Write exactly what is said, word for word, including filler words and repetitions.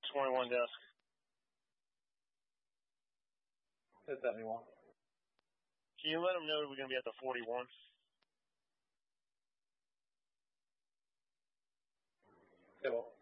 twenty-one desk. Hit seventy-one. Can you let them know that we're going to be at the forty-one? Okay, well.